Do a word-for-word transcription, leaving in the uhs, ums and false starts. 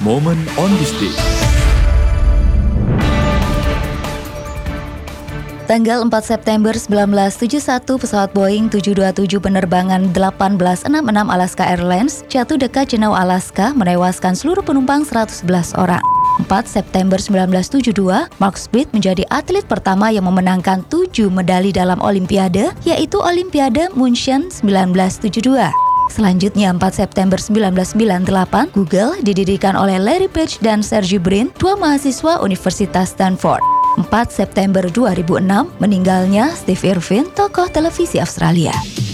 Moment on this day. Tanggal empat September seribu sembilan ratus tujuh puluh satu, pesawat Boeing tujuh dua tujuh penerbangan satu delapan enam enam Alaska Airlines jatuh dekat Juneau, Alaska, menewaskan seluruh penumpang seratus sebelas orang. empat September seribu sembilan ratus tujuh puluh dua, Mark Spitz menjadi atlet pertama yang memenangkan tujuh medali dalam Olimpiade, yaitu Olimpiade Munchen seribu sembilan ratus tujuh puluh dua. Selanjutnya, empat September seribu sembilan ratus sembilan puluh delapan, Google didirikan oleh Larry Page dan Sergey Brin, dua mahasiswa Universitas Stanford. empat September dua ribu enam, meninggalnya Steve Irwin, tokoh televisi Australia.